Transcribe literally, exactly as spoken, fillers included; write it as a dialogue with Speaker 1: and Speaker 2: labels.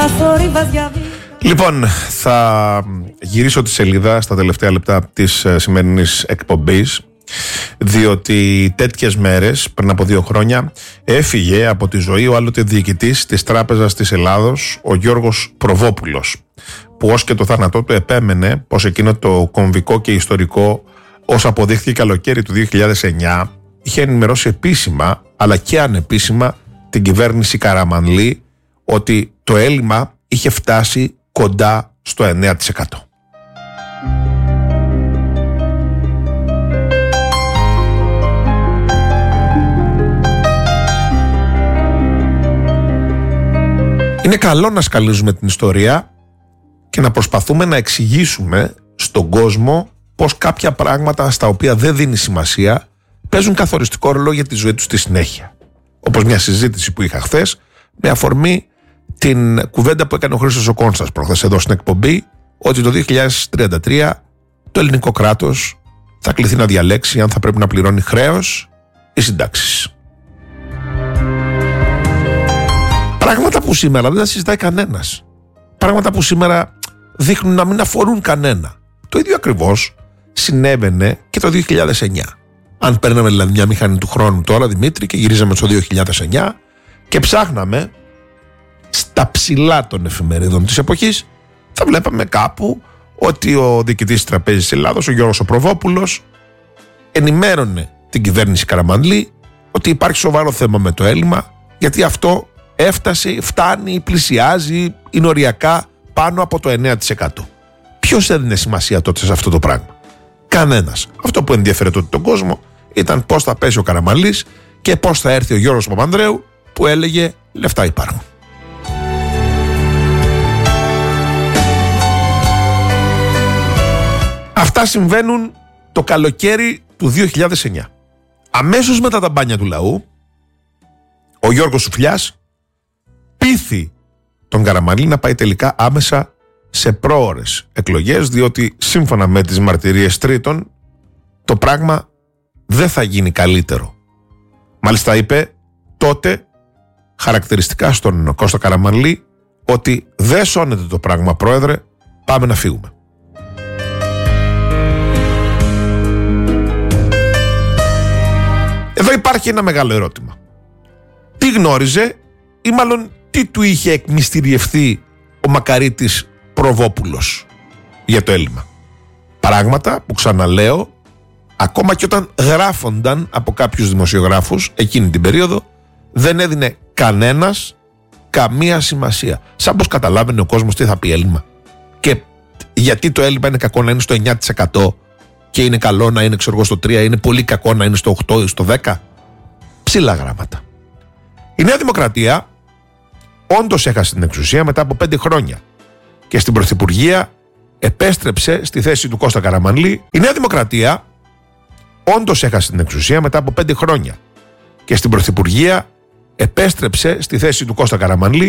Speaker 1: Λοιπόν, θα γυρίσω τη σελίδα στα τελευταία λεπτά της σημερινής εκπομπής, διότι τέτοιες μέρες, πριν από δύο χρόνια, έφυγε από τη ζωή ο άλλοτε διοικητής της Τράπεζας της Ελλάδος, ο Γιώργος Προβόπουλος, που ως και το θάνατό του επέμενε πως εκείνο το κομβικό και ιστορικό, ως αποδείχθηκε καλοκαίρι του δύο χιλιάδες εννιά, είχε ενημερώσει επίσημα αλλά και ανεπίσημα την κυβέρνηση Καραμανλή ότι το έλλειμμα είχε φτάσει κοντά στο εννέα τοις εκατό. Είναι καλό να σκαλίζουμε την ιστορία και να προσπαθούμε να εξηγήσουμε στον κόσμο πως κάποια πράγματα στα οποία δεν δίνει σημασία παίζουν καθοριστικό ρόλο για τη ζωή του στη συνέχεια. Όπως μια συζήτηση που είχα χθες με αφορμή την κουβέντα που έκανε ο Χρήστος ο Κόνστας προχθές εδώ στην εκπομπή, ότι το δύο χιλιάδες τριάντα τρία το ελληνικό κράτος θα κληθεί να διαλέξει αν θα πρέπει να πληρώνει χρέος ή συντάξεις. Πράγματα που σήμερα δεν τα συζητάει κανένας. Πράγματα που σήμερα δείχνουν να μην αφορούν κανένα. Το ίδιο ακριβώς συνέβαινε και το δύο χιλιάδες εννιά. Αν παίρναμε δηλαδή μια μηχανή του χρόνου τώρα, Δημήτρη, και γυρίζαμε στο δύο χιλιάδες εννιά και ψάχναμε στα ψηλά των εφημερίδων της εποχής, θα βλέπαμε κάπου ότι ο διοικητής της Τραπέζης της Ελλάδος, ο Γιώργος ο Προβόπουλος, ενημέρωνε την κυβέρνηση Καραμανλή ότι υπάρχει σοβαρό θέμα με το έλλειμμα, γιατί αυτό έφτασε, φτάνει, πλησιάζει, είναι οριακά πάνω από το εννέα τοις εκατό. Ποιος έδινε σημασία τότε σε αυτό το πράγμα? Κανένας. Αυτό που ενδιαφέρε τότε τον κόσμο ήταν πώς θα πέσει ο Καραμανλής και πώς θα έρθει ο Γιώργος Παπανδρέου, που έλεγε λεφτά υπάρχουν. Αυτά συμβαίνουν το καλοκαίρι του δύο χιλιάδες εννιά. Αμέσως μετά τα μπάνια του λαού, ο Γιώργος Σουφλιάς πείθει τον Καραμανλή να πάει τελικά άμεσα σε πρόωρες εκλογές, διότι σύμφωνα με τις μαρτυρίες τρίτων το πράγμα δεν θα γίνει καλύτερο. Μάλιστα είπε τότε χαρακτηριστικά στον Κώστα Καραμανλή ότι δεν σώνεται το πράγμα, πρόεδρε, πάμε να φύγουμε. Εδώ υπάρχει ένα μεγάλο ερώτημα. Τι γνώριζε ή μάλλον τι του είχε εκμυστηριευθεί ο μακαρίτης Προβόπουλος για το έλλειμμα? Πράγματα που, ξαναλέω, ακόμα και όταν γράφονταν από κάποιους δημοσιογράφους εκείνη την περίοδο, δεν έδινε κανένας καμία σημασία. Σαν πως καταλάβαινε ο κόσμος τι θα πει έλλειμμα και γιατί το έλλειμμα είναι κακό να είναι στο εννέα τοις εκατό και είναι καλό να είναι, ξέρω εγώ, στο τρία τοις εκατό, είναι πολύ κακό να είναι στο οκτώ τοις εκατό ή στο δέκα τοις εκατό. Ψηλά γράμματα. Η Νέα Δημοκρατία όντως έχασε την εξουσία μετά από πέντε χρόνια και στην Πρωθυπουργία επέστρεψε στη θέση του Κώστα Καραμανλή. Η Νέα Δημοκρατία όντως έχασε την εξουσία μετά από πέντε χρόνια και στην Πρωθυπουργία επέστρεψε στη θέση του Κώστα Καραμανλή.